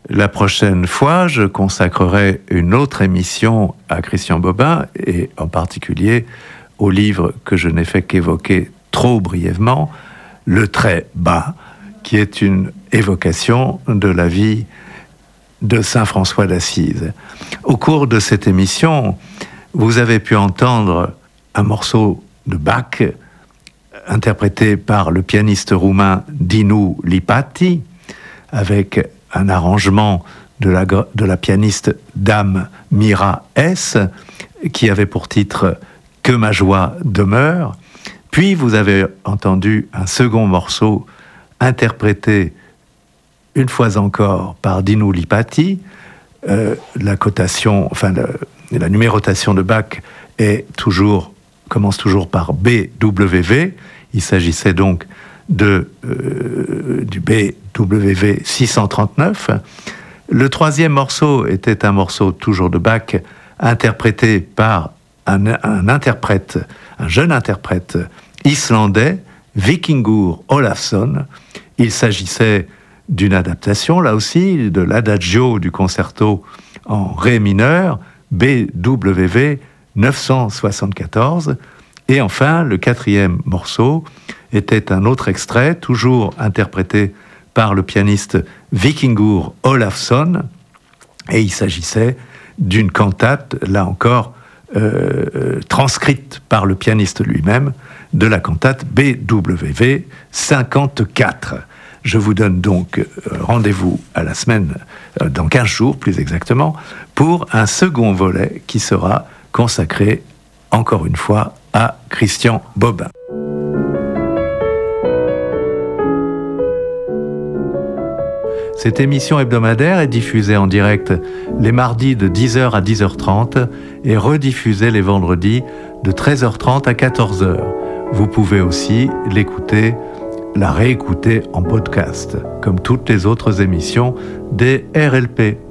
La prochaine fois, je consacrerai une autre émission à Christian Bobin, et en particulier au livre que je n'ai fait qu'évoquer trop brièvement, Le Très Bas, qui est une évocation de la vie de saint François d'Assise. Au cours de cette émission, vous avez pu entendre un morceau de Bach interprété par le pianiste roumain Dinu Lipati, avec un arrangement de la pianiste Dame Mira S, qui avait pour titre « Que ma joie demeure ». Puis vous avez entendu un second morceau interprété une fois encore par Dinu Lipati. La numérotation de Bach commence toujours par BWV. Il s'agissait donc du BWV 639. Le troisième morceau était un morceau toujours de Bach, interprété par un jeune interprète islandais, Víkingur Ólafsson. Il s'agissait d'une adaptation, là aussi, de l'adagio du concerto en ré mineur, BWV 974. Et enfin, le quatrième morceau était un autre extrait, toujours interprété par le pianiste Víkingur Ólafsson, et il s'agissait d'une cantate, là encore, transcrite par le pianiste lui-même, de la cantate BWV 54. Je vous donne donc rendez-vous à la semaine, dans 15 jours plus exactement, pour un second volet qui sera consacré, encore une fois, à Christian Bobin. Cette émission hebdomadaire est diffusée en direct les mardis de 10h à 10h30 et rediffusée les vendredis de 13h30 à 14h. Vous pouvez aussi la réécouter en podcast, comme toutes les autres émissions des RLP.